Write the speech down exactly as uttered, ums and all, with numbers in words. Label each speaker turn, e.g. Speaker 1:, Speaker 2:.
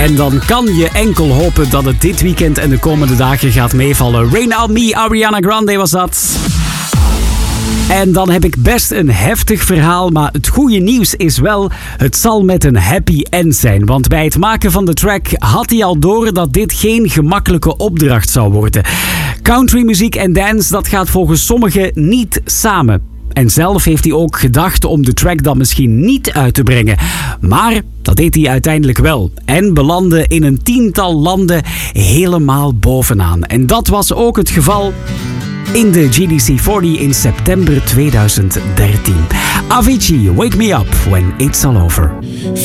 Speaker 1: En dan kan je enkel hopen dat het dit weekend en de komende dagen gaat meevallen. Rain on Me, Ariana Grande was dat. En dan heb ik best een heftig verhaal, maar het goede nieuws is wel, het zal met een happy end zijn. Want bij het maken van de track had hij al door dat dit geen gemakkelijke opdracht zou worden. Countrymuziek en dance, dat gaat volgens sommigen niet samen. En zelf heeft hij ook gedacht om de track dan misschien niet uit te brengen. Maar dat deed hij uiteindelijk wel. En belandde in een tiental landen helemaal bovenaan. En dat was ook het geval in de G D C veertig in september tweeduizend dertien. Avicii, Wake Me Up When It's All Over.